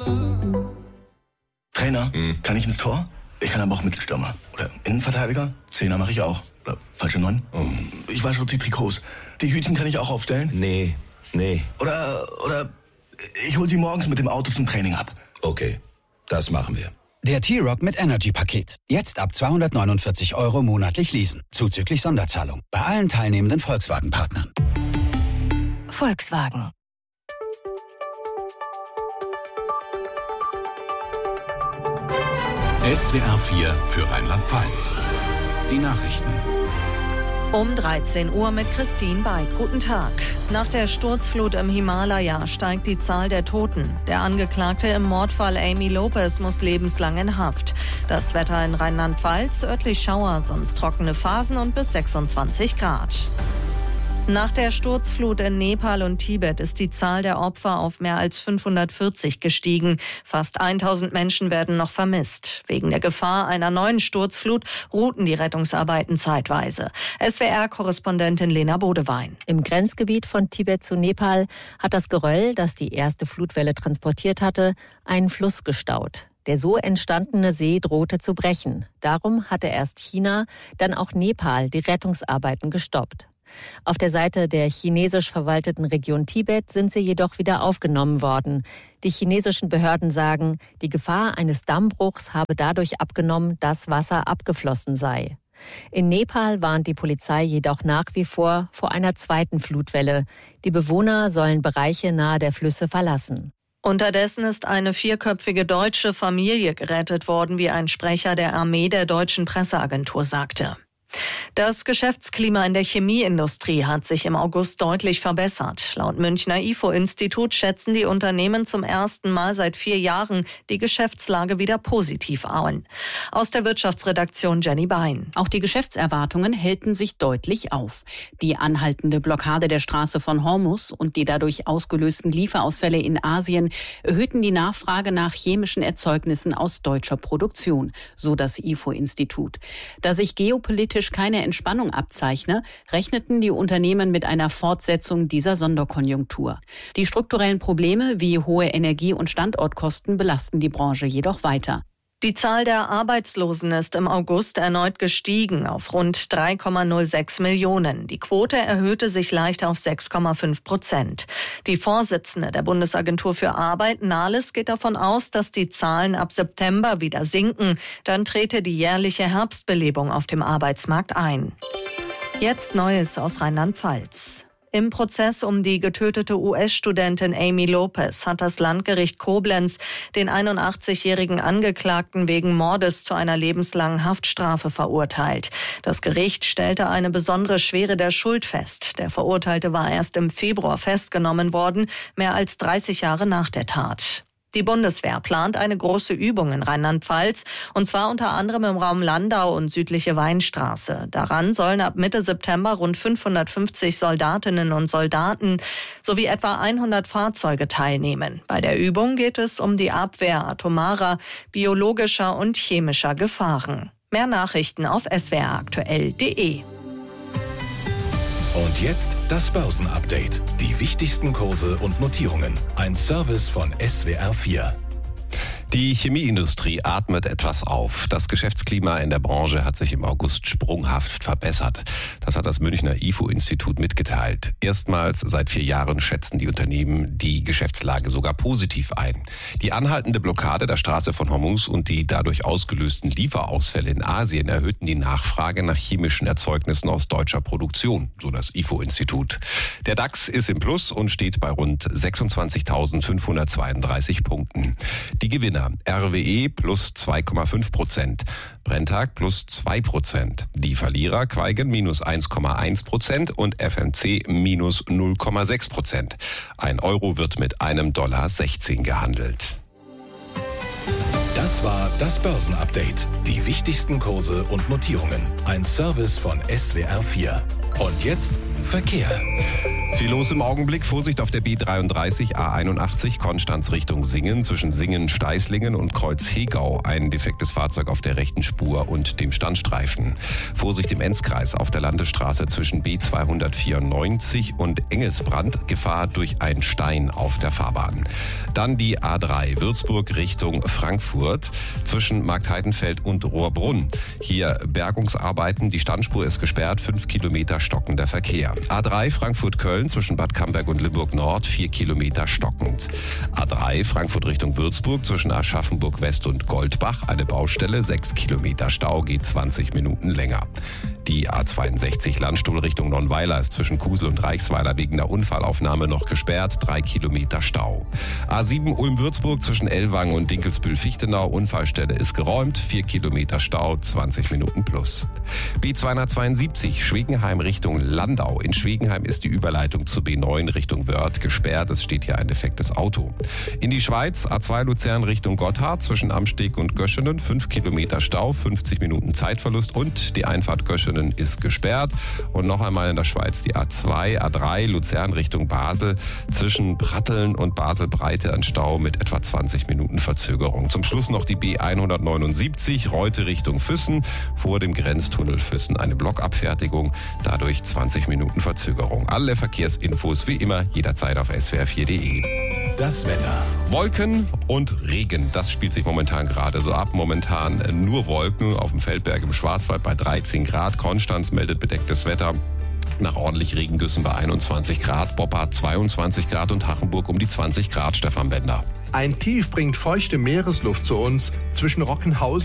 Trainer, kann ich ins Tor? Ich kann aber auch Mittelstürmer. Oder Innenverteidiger? Zehner mache ich auch. Oder falsche 9? Ich wasche die Trikots. Die Hütchen kann ich auch aufstellen? Nee. Oder ich hol sie morgens mit dem Auto zum Training ab. Okay, das machen wir. Der T-Rock mit Energy-Paket. Jetzt ab 249 € monatlich leasen. Zuzüglich Sonderzahlung. Bei allen teilnehmenden Volkswagen-Partnern. Volkswagen. SWR 4 für Rheinland-Pfalz. Die Nachrichten. Um 13 Uhr mit Christine Beid. Guten Tag. Nach der Sturzflut im Himalaya steigt die Zahl der Toten. Der Angeklagte im Mordfall Amy Lopez muss lebenslang in Haft. Das Wetter in Rheinland-Pfalz, örtlich Schauer, sonst trockene Phasen und bis 26 Grad. Nach der Sturzflut in Nepal und Tibet ist die Zahl der Opfer auf mehr als 540 gestiegen. Fast 1000 Menschen werden noch vermisst. Wegen der Gefahr einer neuen Sturzflut ruhten die Rettungsarbeiten zeitweise. SWR-Korrespondentin Lena Bodewein. Im Grenzgebiet von Tibet zu Nepal hat das Geröll, das die erste Flutwelle transportiert hatte, einen Fluss gestaut. Der so entstandene See drohte zu brechen. Darum hatte erst China, dann auch Nepal die Rettungsarbeiten gestoppt. Auf der Seite der chinesisch verwalteten Region Tibet sind sie jedoch wieder aufgenommen worden. Die chinesischen Behörden sagen, die Gefahr eines Dammbruchs habe dadurch abgenommen, dass Wasser abgeflossen sei. In Nepal warnt die Polizei jedoch nach wie vor einer zweiten Flutwelle. Die Bewohner sollen Bereiche nahe der Flüsse verlassen. Unterdessen ist eine 4-köpfige deutsche Familie gerettet worden, wie ein Sprecher der Armee der deutschen Presseagentur sagte. Das Geschäftsklima in der Chemieindustrie hat sich im August deutlich verbessert. Laut Münchner IFO-Institut schätzen die Unternehmen zum ersten Mal seit 4 Jahren die Geschäftslage wieder positiv ein. Aus der Wirtschaftsredaktion Jenny Bein. Auch die Geschäftserwartungen hellten sich deutlich auf. Die anhaltende Blockade der Straße von Hormuz und die dadurch ausgelösten Lieferausfälle in Asien erhöhten die Nachfrage nach chemischen Erzeugnissen aus deutscher Produktion, so das IFO-Institut. Da sich geopolitisch keine Entspannung abzeichne, rechneten die Unternehmen mit einer Fortsetzung dieser Sonderkonjunktur. Die strukturellen Probleme wie hohe Energie- und Standortkosten belasten die Branche jedoch weiter. Die Zahl der Arbeitslosen ist im August erneut gestiegen auf rund 3,06 Millionen. Die Quote erhöhte sich leicht auf 6,5%. Die Vorsitzende der Bundesagentur für Arbeit, Nahles, geht davon aus, dass die Zahlen ab September wieder sinken. Dann trete die jährliche Herbstbelebung auf dem Arbeitsmarkt ein. Jetzt Neues aus Rheinland-Pfalz. Im Prozess um die getötete US-Studentin Amy Lopez hat das Landgericht Koblenz den 81-jährigen Angeklagten wegen Mordes zu einer lebenslangen Haftstrafe verurteilt. Das Gericht stellte eine besondere Schwere der Schuld fest. Der Verurteilte war erst im Februar festgenommen worden, mehr als 30 Jahre nach der Tat. Die Bundeswehr plant eine große Übung in Rheinland-Pfalz, und zwar unter anderem im Raum Landau und südliche Weinstraße. Daran sollen ab Mitte September rund 550 Soldatinnen und Soldaten sowie etwa 100 Fahrzeuge teilnehmen. Bei der Übung geht es um die Abwehr atomarer, biologischer und chemischer Gefahren. Mehr Nachrichten auf swraktuell.de. Und jetzt das Börsenupdate. Die wichtigsten Kurse und Notierungen. Ein Service von SWR 4. Die Chemieindustrie atmet etwas auf. Das Geschäftsklima in der Branche hat sich im August sprunghaft verbessert. Das hat das Münchner IFO-Institut mitgeteilt. Erstmals seit 4 Jahren schätzen die Unternehmen die Geschäftslage sogar positiv ein. Die anhaltende Blockade der Straße von Hormuz und die dadurch ausgelösten Lieferausfälle in Asien erhöhten die Nachfrage nach chemischen Erzeugnissen aus deutscher Produktion, so das IFO-Institut. Der DAX ist im Plus und steht bei rund 26.532 Punkten. Die Gewinner: RWE plus 2,5%, Brenntag plus 2%. Die Verlierer: Quaigen minus 1,1% und FMC minus 0,6%. Ein Euro wird mit $1,16 gehandelt. Das war das Börsenupdate. Die wichtigsten Kurse und Notierungen. Ein Service von SWR 4. Und jetzt Verkehr. Viel los im Augenblick. Vorsicht auf der B33 A81 Konstanz Richtung Singen zwischen Singen-Steißlingen und Kreuz-Hegau. Ein defektes Fahrzeug auf der rechten Spur und dem Standstreifen. Vorsicht im Enzkreis auf der Landesstraße zwischen B294 und Engelsbrand. Gefahr durch einen Stein auf der Fahrbahn. Dann die A3 Würzburg Richtung Frankfurt zwischen Marktheidenfeld und Rohrbrunn. Hier Bergungsarbeiten. Die Standspur ist gesperrt. 5 Kilometer stockender Verkehr. A3 Frankfurt-Köln zwischen Bad Camberg und Limburg Nord 4 Kilometer stockend. A3 Frankfurt Richtung Würzburg zwischen Aschaffenburg West und Goldbach eine Baustelle, 6 Kilometer Stau, geht 20 Minuten länger. Die A62 Landstuhl Richtung Nonnweiler ist zwischen Kusel und Reichsweiler wegen der Unfallaufnahme noch gesperrt, 3 Kilometer Stau. A7 Ulm-Würzburg zwischen Ellwangen und Dinkelsbühl-Fichtenau, Unfallstelle ist geräumt, 4 Kilometer Stau, 20 Minuten plus. B272 Schwegenheim Richtung Landau. In Schwegenheim ist die Überleitung zur B9 Richtung Wörth gesperrt, es steht hier ein defektes Auto. In die Schweiz, A2 Luzern Richtung Gotthard zwischen Amsteg und Göschenen, 5 Kilometer Stau, 50 Minuten Zeitverlust und die Einfahrt Göschenen ist gesperrt. Und noch einmal in der Schweiz die A2, A3 Luzern Richtung Basel zwischen Pratteln und Basel-Breite ein Stau mit etwa 20 Minuten Verzögerung. Zum Schluss noch die B179 Reute Richtung Füssen, vor dem Grenztunnel Füssen eine Blockabfertigung, dadurch 20 Minuten Verzögerung. Alle Verkehrsinfos wie immer jederzeit auf swr4.de. Das Wetter. Wolken und Regen, das spielt sich momentan gerade so ab. Momentan nur Wolken auf dem Feldberg im Schwarzwald bei 13 Grad. Konstanz meldet bedecktes Wetter. Nach ordentlich Regengüssen bei 21 Grad, Boppard 22 Grad und Hachenburg um die 20 Grad, Stefan Bender. Ein Tief bringt feuchte Meeresluft zu uns. Zwischen Rockenhausen